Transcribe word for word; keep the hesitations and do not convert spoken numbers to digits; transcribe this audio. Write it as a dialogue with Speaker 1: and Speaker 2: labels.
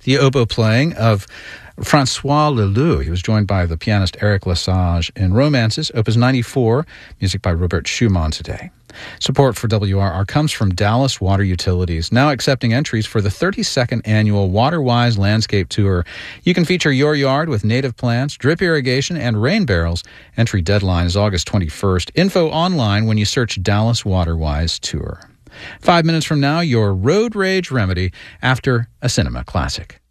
Speaker 1: the oboe playing of Francois Leleux. He was joined by the pianist Eric Lesage in Romances, Opus ninety-four, music by Robert Schumann today. Support for W R R comes from Dallas Water Utilities, now accepting entries for the thirty-second annual WaterWise Landscape Tour. You can feature your yard with native plants, drip irrigation, and rain barrels. Entry deadline is August twenty-first. Info online when you search Dallas WaterWise Tour. Five minutes from now, your road rage remedy after a cinema classic.